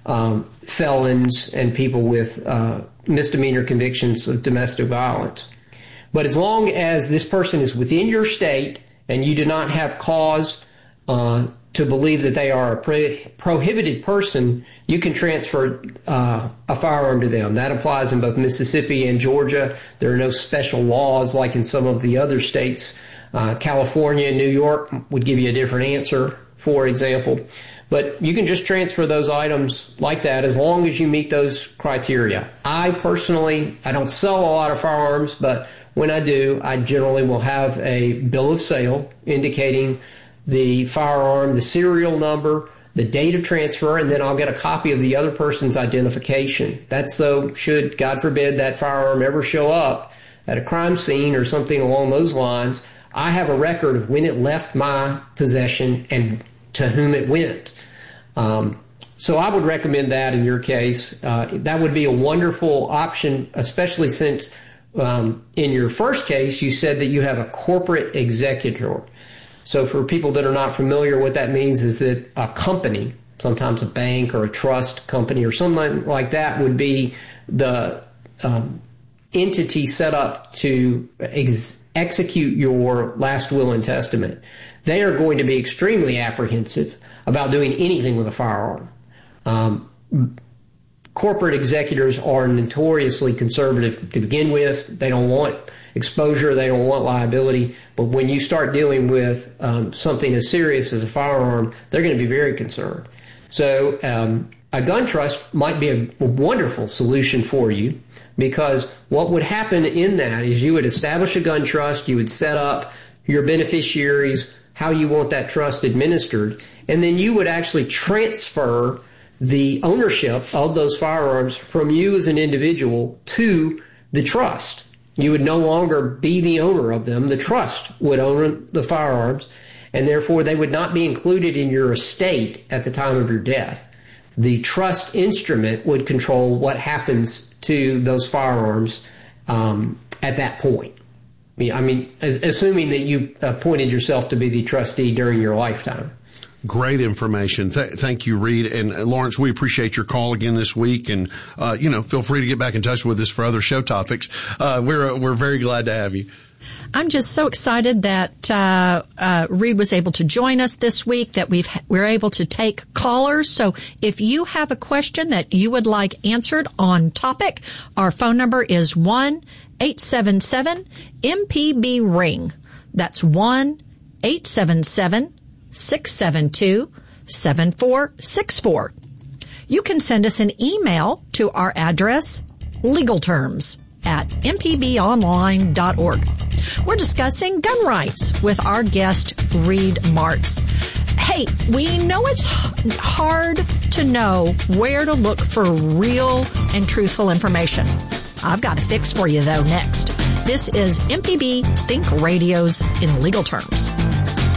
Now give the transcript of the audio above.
felons and people with misdemeanor convictions of domestic violence. But as long as this person is within your state and you do not have cause to believe that they are a prohibited person, you can transfer a firearm to them. That applies in both Mississippi and Georgia. There are no special laws like in some of the other states. California and New York would give you a different answer, for example. But you can just transfer those items like that as long as you meet those criteria. I personally, I don't sell a lot of firearms, but when I do, I generally will have a bill of sale indicating the firearm, the serial number, the date of transfer, and then I'll get a copy of the other person's identification. That's so should, God forbid, that firearm ever show up at a crime scene or something along those lines, I have a record of when it left my possession and to whom it went. So I would recommend that in your case. That would be a wonderful option, especially since in your first case you said that you have a corporate executor. So for people that are not familiar, what that means is that a company, sometimes a bank or a trust company or something like that, would be the entity set up to execute your last will and testament. They are going to be extremely apprehensive about doing anything with a firearm. Corporate executors are notoriously conservative to begin with. They don't want exposure. They don't want liability. But when you start dealing with something as serious as a firearm, they're going to be very concerned. So a gun trust might be a wonderful solution for you, because what would happen in that is you would establish a gun trust, you would set up your beneficiaries, how you want that trust administered, and then you would actually transfer the ownership of those firearms from you as an individual to the trust. You would no longer be the owner of them. The trust would own the firearms, and therefore they would not be included in your estate at the time of your death. The trust instrument would control what happens to those firearms at that point. I mean, assuming that you appointed yourself to be the trustee during your lifetime. Great information. Thank you, Reed. And Lawrence, we appreciate your call again this week. And, feel free to get back in touch with us for other show topics. We're very glad to have you. I'm just so excited that Reed was able to join us this week, that we're able to take callers. So if you have a question that you would like answered on topic, our phone number is 1-877-MPB-RING. That's 1-877-672-7464. You can send us an email to our address, legalterms@mpbonline.org. We're discussing gun rights with our guest, Reed Martz. Hey, we know it's hard to know where to look for real and truthful information. I've got a fix for you, though, next. This is MPB Think Radio's In Legal Terms.